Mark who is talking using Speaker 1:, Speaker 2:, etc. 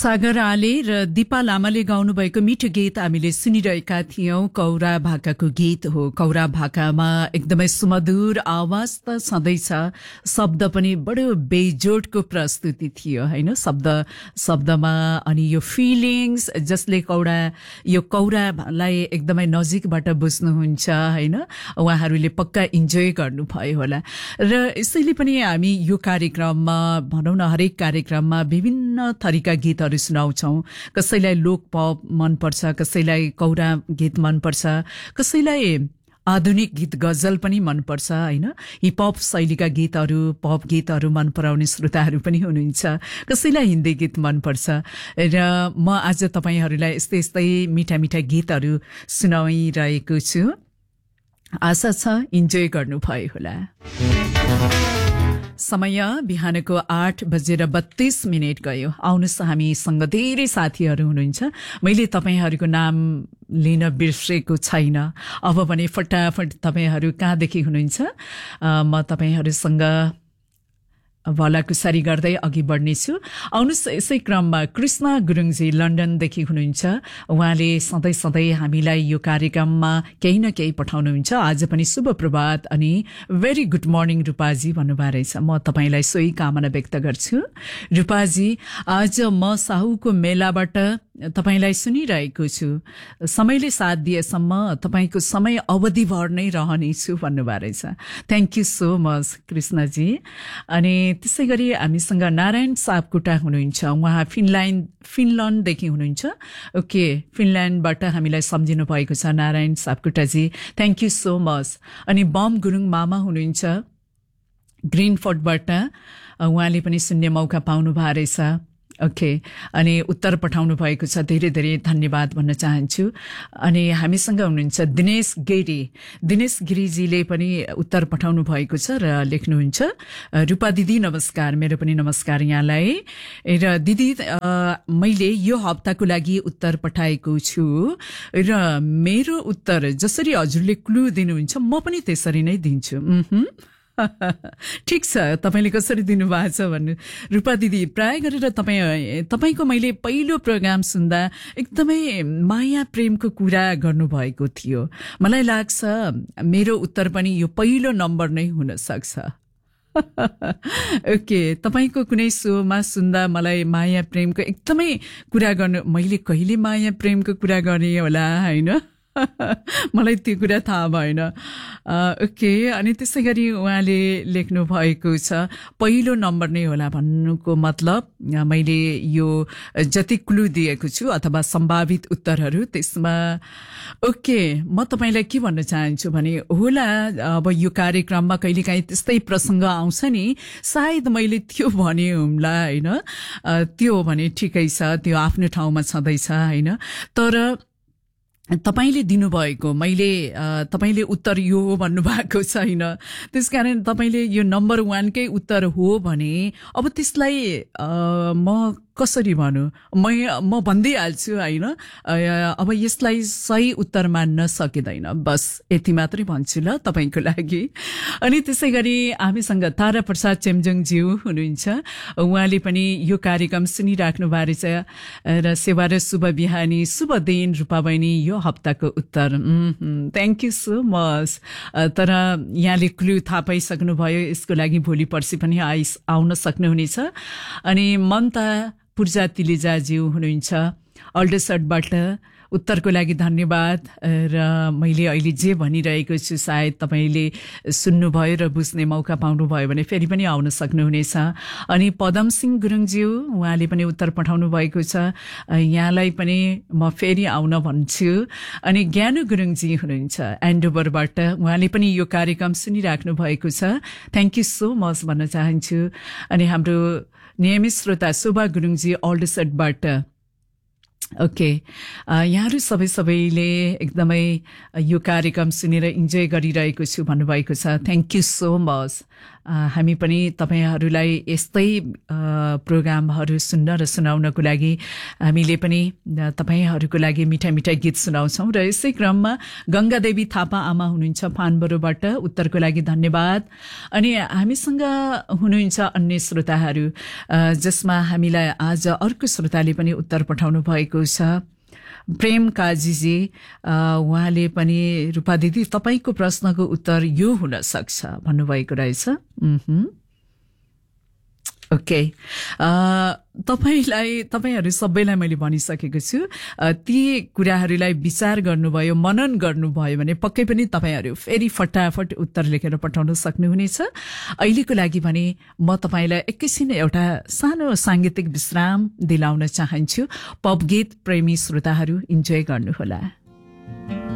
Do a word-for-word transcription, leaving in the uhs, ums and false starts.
Speaker 1: सागर आले र दिपा लामाले गाउनुभएको मिठो गीत हामीले सुनिरहेका थियौं। कौरा भाकाको गीत हो। कौरा भाकामा एकदमै सुमधुर आवाज त छँदैछ, शब्द पनि बडो बेजोडको प्रस्तुति थियो हैन। शब्द शब्दमा अनि यो फिलिङ्स जसले कौरा यो कौरालाई एकदमै नजिकबाट बुझ्नुहुन्छ हैन, उहाँहरूले पक्का इन्जोय गर्नुभयो होला। र यसैले पनि हामी यो कार्यक्रममा भनौँ न हरेक कार्यक्रममा विभिन्न थरीका गीत सुनाउँछौं। कसैलाई लोक पप मनपर्छ, कसैलाई कौरा गीत मनपर्छ, कसैलाई आधुनिक गीत गजल पनि मनपर्छ हैन। हिपहप शैलीका गीतहरू, पप गीतहरू मन पराउने श्रोताहरू पनि हुनुहुन्छ। कसैलाई हिन्दी गीत मनपर्छ र म आज तपाईहरुलाई यस्तै यस्तै मिठा मिठा गीतहरू सुनाइरहेको छु। आशा छ इन्जोय गर्नुभयो होला। समय बिहानको आठ बजेर बत्तीस मिनट गयो। आउनुहोस्, हामीसँग धेरै साथीहरू हुनुहुन्छ। मैले तपाईहरुको नाम लिन बिर्सेको छैन। अब भने फटाफट तपाईहरु कहाँदेखि हुनुहुन्छ म तपाईहरुसँग भलाकुसारी गर्दै अघि बढ्नेछु। आउनुहोस्, यसै क्रममा कृष्ण गुरुङजी लन्डनदेखि हुनुहुन्छ। उहाँले सधैँ सधैँ हामीलाई यो कार्यक्रममा केही न केही पठाउनुहुन्छ। आज पनि शुभ प्रभात अनि भेरी गुड मर्निङ रूपाजी भन्नुभएको रहेछ। म तपाईलाई सोही कामना व्यक्त गर्छु। रूपाजी, आज म साहुको मेलाबाट तपाईलाई सुनिरहेको छु। समयले साथ दिएसम्म तपाईको समय अवधिभर नै रहनेछु भन्नुभएको रहेछ। Thank you so much Krishnaji. अनि त्यसै गरी हामीसँग नारायण सापकोटा हुनुहुन्छ। उहाँ फिनल्यान्ड फिनल्यान्डदेखि हुनुहुन्छ। ओके, फिनल्यान्डबाट हामीलाई सम्झिनु भएको छ Narayan Sapkota ji, thank you so much. अनि बम गुरुङ मामा हुनुहुन्छ ग्रिनफोर्डबाट, उहाँले पनि सुन्ने मौका पाउनु भएको रहेछ। ओके, अनि उत्तर पठाउनु भएको छ, धेरै धेरै धन्यवाद भन्न चाहन्छु। अनि हामीसँग हुनुहुन्छ दिनेश गिरी। दिनेश गिरीजीले पनि उत्तर पठाउनु भएको छ र लेख्नुहुन्छ, रूपा दिदी नमस्कार। मेरो पनि नमस्कार यहाँलाई। र दिदी, मैले यो हप्ताको लागि उत्तर पठाएको छु र मेरो उत्तर जसरी हजुरले क्लू दिनुहुन्छ म पनि त्यसरी नै दिन्छु। उहुँ ठिक छ, तपाईले कसरी दिनुभएको छ भन्नु। रूपा दिदी, प्राय गरेर तपाईँ तपाईको मैले पहिलो प्रोग्राम सुन्दा एकदमै माया प्रेमको कुरा गर्नुभएको थियो। मलाई लाग्छ मेरो उत्तर पनि यो पहिलो नम्बर नै हुन सक्छ। ओके, तपाईको कुनै शोमा सुन्दा मलाई माया प्रेमको एकदमै कुरा गर्नु, मैले कहिले माया प्रेमको कुरा गरेँ होला हैन, मलाई त्यो कुरा थाहा भएन। ओके, अनि त्यसै गरी उहाँले लेख्नु भएको छ पहिलो नम्बर नै होला भन्नुको मतलब मैले यो जति क्लू दिएको छु अथवा सम्भावित उत्तरहरू त्यसमा। ओके, म तपाईलाई के भन्न चाहन्छु भने होला अब यो कार्यक्रममा कहिलेकाहीँ त्यस्तै प्रसङ्ग आउँछ नि, सायद मैले त्यो भने हुम्ला हैन। त्यो भने ठिकै छ, त्यो आफ्नो ठाउँमा छँदैछ हैन। तर तपाईले दिनुभएको, मैले तपाईले उत्तर यो हो भन्नुभएको छैन, त्यसकारण तपाईले यो नम्बर वानकै उत्तर हो भने अब त्यसलाई म कसरी भनौँ, म म भनिदिइहाल्छु होइन। अब यसलाई सही उत्तर मान्न सकिँदैन, बस यति मात्रै भन्छु ल तपाईँको लागि। अनि त्यसै गरी हामीसँग तारा प्रसाद चेम्जोङज्यू हुनुहुन्छ। उहाँले पनि यो कार्यक्रम सुनिराख्नु भएको छ र सेवा र शुभ बिहानी, शुभ दिन रूपा बहिनी, यो हप्ताको उत्तर। Thank you so much. तर यहाँले क्लू थाहा पाइसक्नुभयो, यसको लागि भोलि पर्सि पनि आइ आउन सक्नुहुनेछ। अनि ममता पूर्जा तिलिजाज्यू हुनुहुन्छ अल्डरसटबाट, उत्तरको लागि धन्यवाद। र मैले अहिले जे भनिरहेको छु सायद तपाईँले सुन्नुभयो र बुझ्ने मौका पाउनुभयो भने फेरि पनि आउन सक्नुहुनेछ। अनि पदम सिंह गुरुङज्यू, उहाँले पनि उत्तर पठाउनु भएको छ, यहाँलाई पनि म फेरि आउन भन्छु। अनि ज्ञानु गुरुङजी हुनुहुन्छ एन्डोभरबाट, उहाँले पनि यो कार्यक्रम सुनिराख्नु भएको छ, थ्याङ्क यू सो मच भन्न चाहन्छु। अनि हाम्रो नियमित श्रोता शोभा गुरुङजी अल्डरसटबाट, ओके, यहाँहरू सबै सबैले एकदमै यो कार्यक्रम सुनेर इन्जोय गरिरहेको छु भन्नुभएको छ, थ्याङ्क यू सो मच। हामी पनि तपाईहरूलाई यस्तै प्रोग्रामहरू सुन्न र सुनाउनको लागि हामीले पनि तपाईहरूको लागि मिठा मिठा गीत सुनाउँछौँ। र यसै क्रममा गंगादेवी थापा आमा हुनुहुन्छ फानबरोबाट, उत्तरको लागि धन्यवाद। अनि हामीसँग हुनुहुन्छ अन्य श्रोताहरू, जसमा हामीलाई आज अर्को श्रोताले पनि उत्तर पठाउनु भएको छ। प्रेम काजीजी, उहाँले पनि रूपा दिदी तपाईको प्रश्नको उत्तर यो हुन सक्छ भन्नुभएको रहेछ। ओके, तपाईलाई तपाईहरू सबैलाई मैले भनिसकेको छु, ती कुराहरूलाई विचार गर्नुभयो, मनन गर्नुभयो भने पक्कै पनि तपाईहरू फेरि फटाफट उत्तर लेखेर पठाउन सक्नुहुनेछ। अहिलेको लागि भने म तपाईलाई एकैछिन एउटा सानो सांगीतिक विश्राम दिलाउन चाहन्छु। पप गीत प्रेमी श्रोताहरू इन्जोय गर्नुहोला।